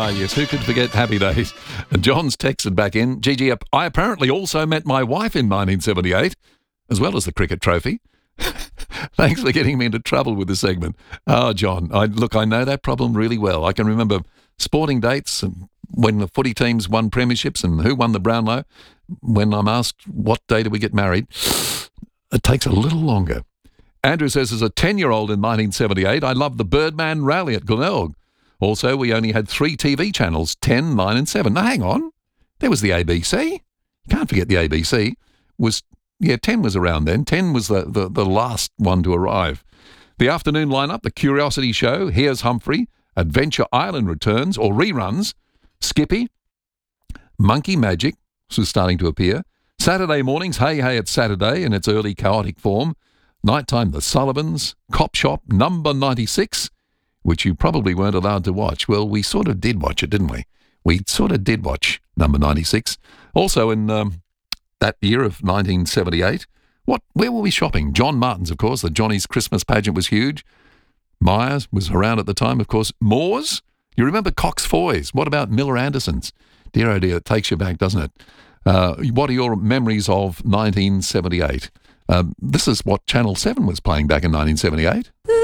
Ah, yes, who could forget Happy Days? And John's texted back in, Gigi, I apparently also met my wife in 1978, as well as the cricket trophy. Thanks for getting me into trouble with the segment. Oh, John, I know that problem really well. I can remember sporting dates and when the footy teams won premierships and who won the Brownlow. When I'm asked what day do we get married, it takes a little longer. Andrew says, as a 10-year-old in 1978, I loved the Birdman Rally at Glenelg. Also, we only had 3 TV channels, 10, 9 and 7. Now, hang on. There was the ABC. You can't forget the ABC. 10 was around then. 10 was the last one to arrive. The afternoon lineup, The Curiosity Show, Here's Humphrey, Adventure Island returns or reruns, Skippy, Monkey Magic, this was starting to appear, Saturday mornings, Hey Hey It's Saturday in its early chaotic form, nighttime, The Sullivans, Cop Shop, Number 96, which you probably weren't allowed to watch. Well, we sort of did watch it, didn't we? We sort of did watch Number 96. Also in that year of 1978, where were we shopping? John Martin's, of course. The Johnny's Christmas pageant was huge. Myers was around at the time, of course. Moore's? You remember Cox Foy's? What about Miller Anderson's? Dear, oh dear, it takes you back, doesn't it? What are your memories of 1978? This is what Channel 7 was playing back in 1978.